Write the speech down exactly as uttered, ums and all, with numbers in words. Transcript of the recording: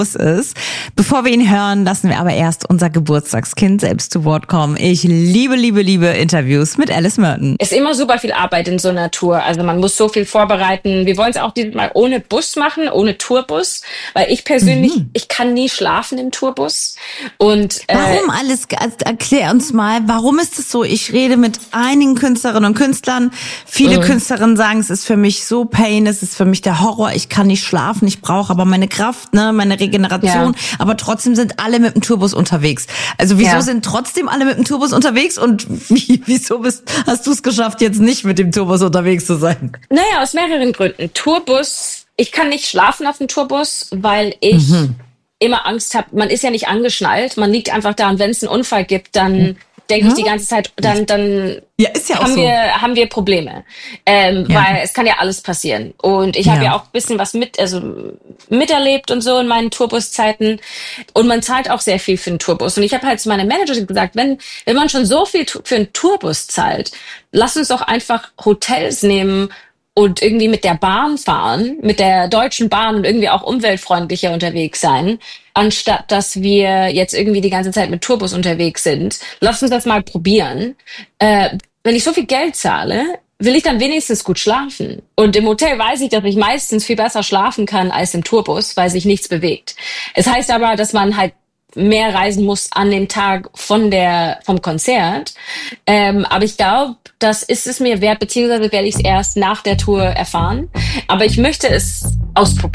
ist. Bevor wir ihn hören, lassen wir aber erst unser Geburtstagskind selbst zu Wort kommen. Ich liebe, liebe, liebe Interviews mit Alice Merton. Es ist immer super viel Arbeit in so einer Tour. Also man muss so viel vorbereiten. Wir wollen es auch dieses Mal ohne Bus machen, ohne Tourbus, weil ich persönlich, mhm. ich kann nie schlafen im Tourbus. Und äh, warum alles? Erklär uns mal, warum ist es so? Ich rede mit einigen Künstlerinnen und Künstlern. Viele mhm. Künstlerinnen sagen, es ist für mich so Pain, es ist für mich der Horror. Ich kann nicht schlafen, ich brauche aber meine Kraft, ne, meine Regeneration, ja. aber trotzdem sind alle mit dem Tourbus unterwegs. Also wieso ja. sind trotzdem alle mit dem Tourbus unterwegs und wie, wieso bist, hast du es geschafft, jetzt nicht mit dem Tourbus unterwegs zu sein? Naja, aus mehreren Gründen. Tourbus, ich kann nicht schlafen auf dem Tourbus, weil ich mhm. immer Angst habe. Man ist ja nicht angeschnallt, man liegt einfach da und wenn es einen Unfall gibt, dann mhm. denke ich die ganze Zeit, dann dann ja, ist ja auch haben so. wir haben wir Probleme, ähm, ja. weil es kann ja alles passieren. Und ich ja. habe ja auch ein bisschen was mit, also miterlebt und so in meinen Tourbuszeiten. Und man zahlt auch sehr viel für einen Tourbus. Und ich habe halt zu meinem Manager gesagt, wenn wenn man schon so viel für einen Tourbus zahlt, lass uns doch einfach Hotels nehmen und irgendwie mit der Bahn fahren, mit der Deutschen Bahn und irgendwie auch umweltfreundlicher unterwegs sein, anstatt dass wir jetzt irgendwie die ganze Zeit mit Tourbus unterwegs sind. Lass uns das mal probieren. Äh, wenn ich so viel Geld zahle, will ich dann wenigstens gut schlafen. Und im Hotel weiß ich, dass ich meistens viel besser schlafen kann als im Tourbus, weil sich nichts bewegt. Es heißt aber, dass man halt mehr reisen muss an dem Tag von der vom Konzert. Ähm, aber ich glaube, das ist es mir wert, beziehungsweise werde ich es erst nach der Tour erfahren. Aber ich möchte es ausprobieren.